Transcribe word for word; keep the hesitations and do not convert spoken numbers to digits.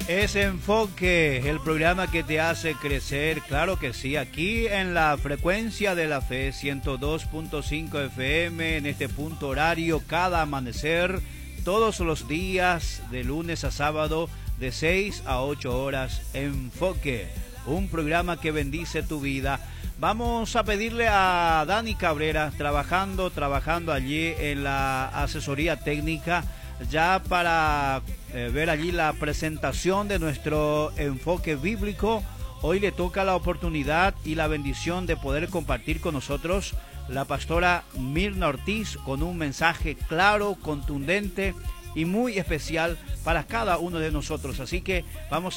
Es Enfoque, el programa que te hace crecer, claro que sí, aquí en la frecuencia de la fe, ciento dos punto cinco F M, en este punto horario, cada amanecer, todos los días, de lunes a sábado, de seis a ocho horas, Enfoque, un programa que bendice tu vida. Vamos a pedirle a Dani Cabrera, trabajando, trabajando allí en la asesoría técnica, ya para eh, ver allí la presentación de nuestro enfoque bíblico. Hoy le toca la oportunidad y la bendición de poder compartir con nosotros la pastora Mirna Ortiz con un mensaje claro, contundente y muy especial para cada uno de nosotros. Así que vamos